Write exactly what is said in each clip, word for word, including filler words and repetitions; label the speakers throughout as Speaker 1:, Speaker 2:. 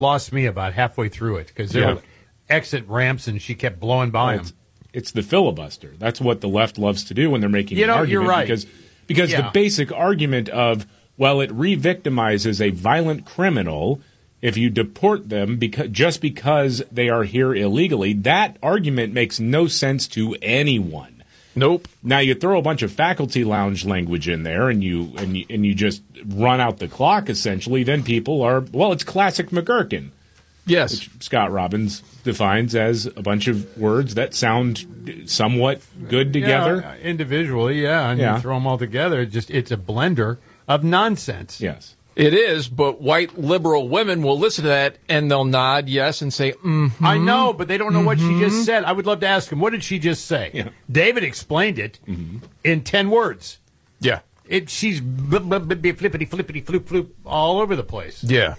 Speaker 1: lost me about halfway through it because there
Speaker 2: Yeah.
Speaker 1: were exit ramps and she kept blowing by
Speaker 2: It's,
Speaker 1: them.
Speaker 2: it's the filibuster. That's what the left loves to do when they're making
Speaker 1: You
Speaker 2: an
Speaker 1: know,
Speaker 2: argument.
Speaker 1: you're right.
Speaker 2: Because, because
Speaker 1: Yeah.
Speaker 2: the basic argument of, well, it re-victimizes a violent criminal if you deport them because, just because they are here illegally, that argument makes no sense to anyone.
Speaker 3: Nope.
Speaker 2: Now you throw a bunch of faculty lounge language in there, and you and you, and you just run out the clock. Essentially, then people are well. It's classic McGurkin.
Speaker 3: Yes.
Speaker 2: Which Scott Robbins defines as a bunch of words that sound somewhat good together.
Speaker 1: Yeah, individually, yeah, and
Speaker 2: Yeah.
Speaker 1: you throw them all together. It just it's a blender of nonsense.
Speaker 2: Yes.
Speaker 3: It is, but white liberal women will listen to that and they'll nod yes and say, mm-hmm.
Speaker 1: I know, but they don't know what she just said. I would love to ask him, what did she just say?
Speaker 2: Yeah.
Speaker 1: David explained it in ten words.
Speaker 3: Yeah.
Speaker 1: It she's blah, blah, blah, blah, flippity flippity floop floop all over the place.
Speaker 3: Yeah.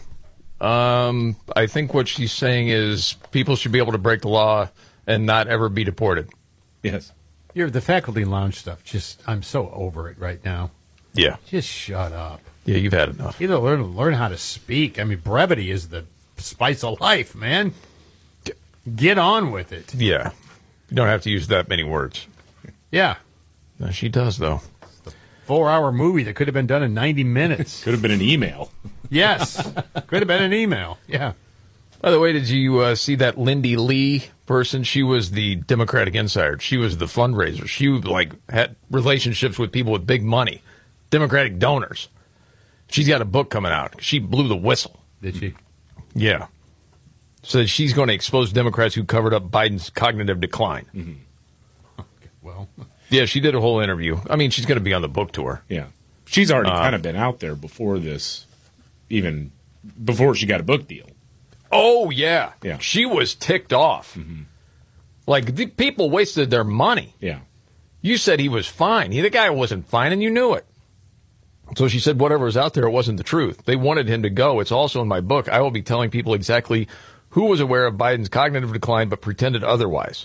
Speaker 3: Um, I think what she's saying is people should be able to break the law and not ever be deported.
Speaker 2: Yes.
Speaker 1: You're the faculty lounge stuff. Just I'm so over it right now.
Speaker 3: Yeah.
Speaker 1: Just shut up.
Speaker 3: Yeah, you've had enough.
Speaker 1: You know, learn learn how to speak. I mean, brevity is the spice of life, man. Get on with it.
Speaker 3: Yeah. You don't have to use that many words.
Speaker 1: Yeah.
Speaker 3: No, she does, though.
Speaker 1: Four-hour movie that could have been done in ninety minutes.
Speaker 2: Could have been an email.
Speaker 1: Yes. Could have been an email. Yeah.
Speaker 3: By the way, did you uh, see that Lindy Lee person? She was the Democratic insider. She was the fundraiser. She, like, had relationships with people with big money, Democratic donors. She's got a book coming out. She blew the whistle.
Speaker 1: Did she?
Speaker 3: Yeah. So she's going to expose Democrats who covered up Biden's cognitive decline.
Speaker 2: Mm-hmm.
Speaker 1: Okay, well.
Speaker 3: Yeah, she did a whole interview. I mean, she's going to be on the book tour.
Speaker 2: Yeah. She's already
Speaker 3: Uh,
Speaker 2: kind of been out there before this, even before she got a book deal.
Speaker 3: Oh, yeah.
Speaker 2: Yeah.
Speaker 3: She was ticked off.
Speaker 2: Mm-hmm.
Speaker 3: Like, the people wasted their money.
Speaker 2: Yeah.
Speaker 3: You said he was fine. He, the guy wasn't fine, and you knew it. So she said whatever was out there, it wasn't the truth. They wanted him to go. It's also in my book. I will be telling people exactly who was aware of Biden's cognitive decline but pretended otherwise.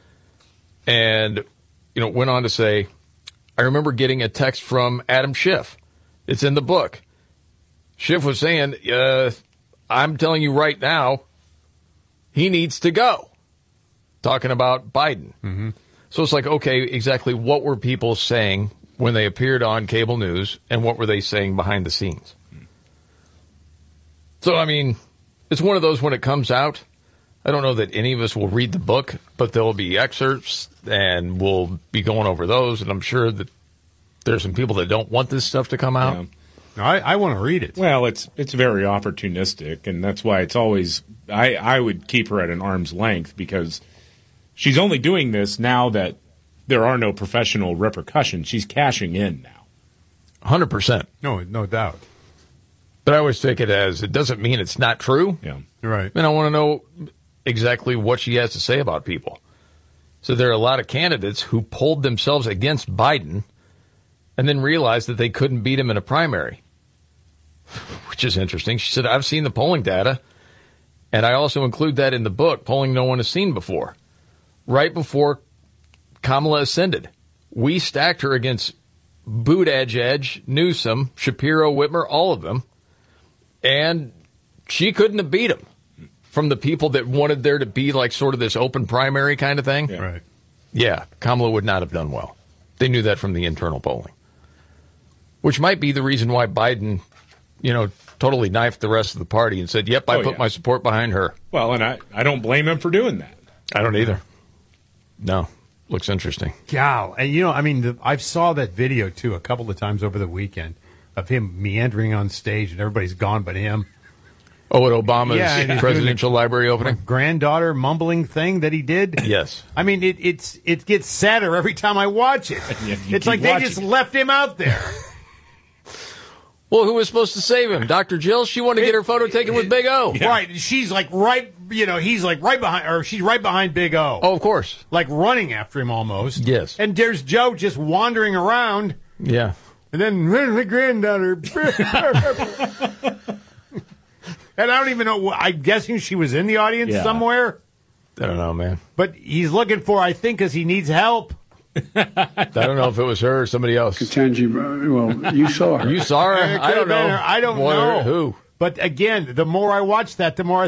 Speaker 3: And, you know, went on to say, I remember getting a text from Adam Schiff. It's in the book. Schiff was saying, uh, I'm telling you right now, he needs to go. Talking about Biden.
Speaker 1: Mm-hmm.
Speaker 3: So it's like, okay, exactly what were people saying when they appeared on cable news, and what were they saying behind the scenes? So, I mean, it's one of those when it comes out, I don't know that any of us will read the book, but there will be excerpts, and we'll be going over those, and I'm sure that there's some people that don't want this stuff to come out.
Speaker 2: Yeah.
Speaker 1: No, I, I want to read it.
Speaker 2: Well, it's it's very opportunistic, and that's why it's always I, I would keep her at an arm's length because she's only doing this now that there are no professional repercussions. She's cashing in now.
Speaker 3: one hundred percent.
Speaker 1: No, no doubt.
Speaker 3: But I always take it as it doesn't mean it's not true.
Speaker 2: Yeah.
Speaker 1: Right.
Speaker 3: And I want to know exactly what she has to say about people. So there are a lot of candidates who pulled themselves against Biden and then realized that they couldn't beat him in a primary, which is interesting. She said, I've seen the polling data, and I also include that in the book, polling no one has seen before. Right before Kamala ascended, we stacked her against Buttigieg, Newsom, Shapiro, Whitmer, all of them, and she couldn't have beat him from the people that wanted there to be like sort of this open primary kind of thing.
Speaker 2: Yeah.
Speaker 1: Right.
Speaker 3: Yeah, Kamala would not have done well. They knew that from the internal polling, which might be the reason why Biden, you know, totally knifed the rest of the party and said, yep, I
Speaker 2: Oh,
Speaker 3: put
Speaker 2: yeah.
Speaker 3: my support behind her.
Speaker 2: Well, and I, I don't blame him for doing that.
Speaker 3: I don't either. No. Looks interesting.
Speaker 1: Wow. And, you know, I mean, the, I saw that video, too, a couple of times over the weekend of him meandering on stage and everybody's gone but him.
Speaker 3: Oh, at Obama's
Speaker 1: Yeah, and he's
Speaker 3: presidential library opening?
Speaker 1: Granddaughter mumbling thing that he did.
Speaker 3: Yes.
Speaker 1: I mean, it, it's it gets sadder every time I watch it.
Speaker 2: Yeah, you
Speaker 1: It's
Speaker 2: keep
Speaker 1: like they
Speaker 2: watching
Speaker 1: just
Speaker 2: it.
Speaker 1: left him out there.
Speaker 3: Well, who was supposed to save him? Doctor Jill? She wanted to get her photo taken with Big O.
Speaker 1: Right. She's like right, you know, he's like right behind, or she's right behind Big O.
Speaker 3: Oh, of course.
Speaker 1: Like running after him almost.
Speaker 3: Yes.
Speaker 1: And there's Joe just wandering around.
Speaker 3: Yeah.
Speaker 1: And then, where's my granddaughter? And I don't even know. I'm guessing she was in the audience
Speaker 2: Yeah.
Speaker 1: somewhere.
Speaker 3: I don't know, man.
Speaker 1: But he's looking for, I think, because he needs help.
Speaker 3: I don't know if it was her or somebody else.
Speaker 4: Ketanji, well, you saw her.
Speaker 3: You saw her?
Speaker 1: It
Speaker 3: I
Speaker 1: could've
Speaker 3: don't know.
Speaker 1: been her. I don't
Speaker 3: What-
Speaker 1: know.
Speaker 3: Who?
Speaker 1: But again, the more I watch that, the more I